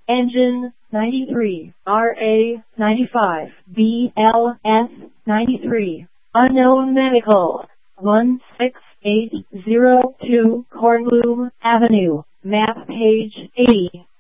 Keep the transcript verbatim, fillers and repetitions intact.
Engine ninety-three, R A ninety-five, B L S ninety-three. Unknown Medical, one six eight zero two Kornblum Avenue, map page eighty.